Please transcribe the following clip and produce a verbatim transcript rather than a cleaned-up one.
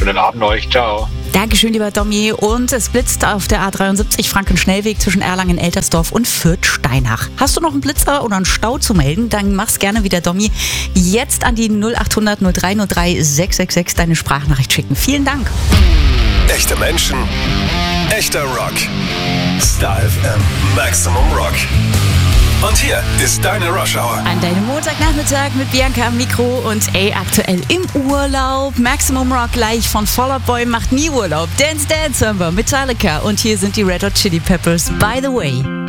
schönen Abend euch. Ciao. Dankeschön, lieber Domi. Und es blitzt auf der A dreiundsiebzig Franken-Schnellweg zwischen Erlangen-Eltersdorf und Fürth-Steinach. Hast du noch einen Blitzer oder einen Stau zu melden? Dann mach's gerne wie der Domi. Jetzt an die null acht hundert null drei null drei sechs sechs sechs deine Sprachnachricht schicken. Vielen Dank. Echte Menschen, echter Rock. Star F M, Maximum Rock. Und hier ist deine Rush Hour. An deinem Montagnachmittag mit Bianca am Mikro und ey, aktuell im Urlaub. Maximum Rock gleich von Fall Out Boy macht nie Urlaub. Dance Dance hören wir, Metallica. Und hier sind die Red Hot Chili Peppers, By the Way.